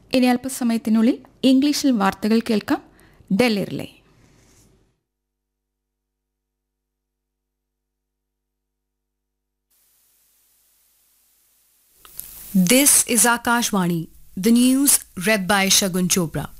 ഇനി അല്പസമയത്തിനുള്ളിൽ ഇംഗ്ലീഷിൽ വാർത്തകൾ കേൾക്കാം. Delhi relay. This is Akashvani, the news read by Shagun Chopra.